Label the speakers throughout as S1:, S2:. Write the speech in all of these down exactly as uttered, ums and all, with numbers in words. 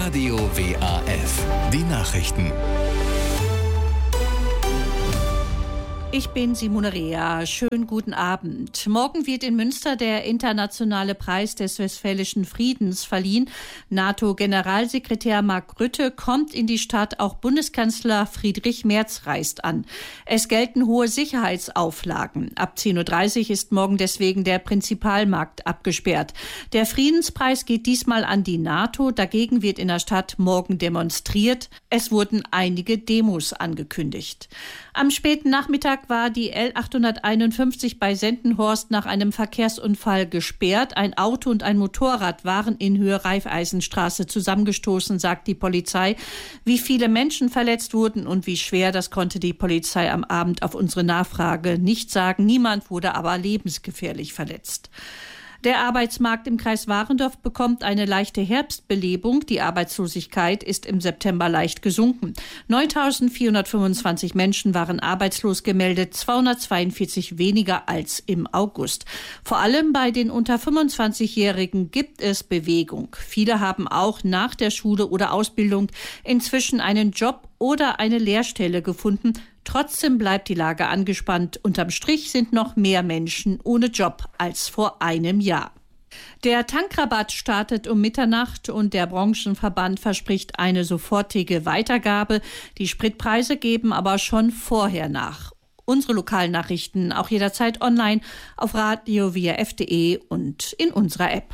S1: Radio W A F. Die Nachrichten.
S2: Ich bin Simone Rea. Schönen guten Abend. Morgen wird in Münster der internationale Preis des Westfälischen Friedens verliehen. NATO-Generalsekretär Mark Rutte kommt in die Stadt. Auch Bundeskanzler Friedrich Merz reist an. Es gelten hohe Sicherheitsauflagen. Ab zehn Uhr dreißig ist morgen deswegen der Prinzipalmarkt abgesperrt. Der Friedenspreis geht diesmal an die NATO. Dagegen wird in der Stadt morgen demonstriert. Es wurden einige Demos angekündigt. Am späten Nachmittag war die L achthunderteinundfünfzig bei Sendenhorst nach einem Verkehrsunfall gesperrt. Ein Auto und ein Motorrad waren in Höhe Raiffeisenstraße zusammengestoßen, sagt die Polizei. Wie viele Menschen verletzt wurden und wie schwer, das konnte die Polizei am Abend auf unsere Nachfrage nicht sagen. Niemand wurde aber lebensgefährlich verletzt. Der Arbeitsmarkt im Kreis Warendorf bekommt eine leichte Herbstbelebung. Die Arbeitslosigkeit ist im September leicht gesunken. neuntausendvierhundertfünfundzwanzig Menschen waren arbeitslos gemeldet, zweihundertzweiundvierzig weniger als im August. Vor allem bei den unter fünfundzwanzigjährigen gibt es Bewegung. Viele haben auch nach der Schule oder Ausbildung inzwischen einen Job oder eine Lehrstelle gefunden. Trotzdem bleibt die Lage angespannt. Unterm Strich sind noch mehr Menschen ohne Job als vor einem Jahr. Der Tankrabatt startet um Mitternacht und der Branchenverband verspricht eine sofortige Weitergabe. Die Spritpreise geben aber schon vorher nach. Unsere lokalen Nachrichten auch jederzeit online auf radio w a f punkt d e und in unserer App.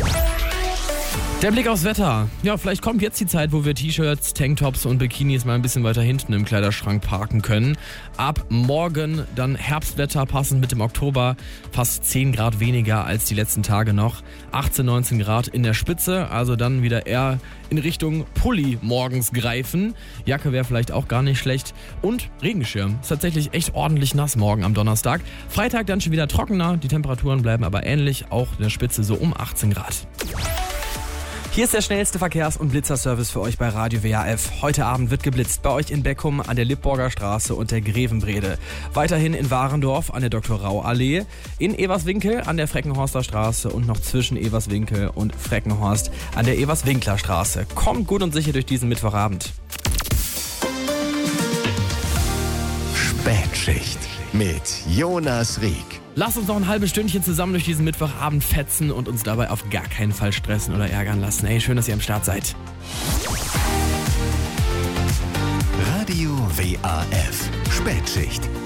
S3: Der Blick aufs Wetter. Ja, vielleicht kommt jetzt die Zeit, wo wir T-Shirts, Tanktops und Bikinis mal ein bisschen weiter hinten im Kleiderschrank parken können. Ab morgen dann Herbstwetter, passend mit dem Oktober. Fast zehn Grad weniger als die letzten Tage noch. achtzehn, neunzehn Grad in der Spitze. Also dann wieder eher in Richtung Pulli morgens greifen. Jacke wäre vielleicht auch gar nicht schlecht. Und Regenschirm. Ist tatsächlich echt ordentlich nass morgen am Donnerstag. Freitag dann schon wieder trockener. Die Temperaturen bleiben aber ähnlich. Auch in der Spitze so um achtzehn Grad.
S4: Hier ist der schnellste Verkehrs- und Blitzerservice für euch bei Radio W A F. Heute Abend wird geblitzt bei euch in Beckum an der Lippborger Straße und der Grevenbrede. Weiterhin in Warendorf an der Doktor Rau Allee, in Everswinkel an der Freckenhorster Straße und noch zwischen Everswinkel und Freckenhorst an der Everswinkler Straße. Kommt gut und sicher durch diesen Mittwochabend.
S1: Spätschicht mit Jonas Rieck.
S3: Lasst uns noch ein halbes Stündchen zusammen durch diesen Mittwochabend fetzen und uns dabei auf gar keinen Fall stressen oder ärgern lassen. Hey, schön, dass ihr am Start seid.
S1: Radio W A F. Spätschicht.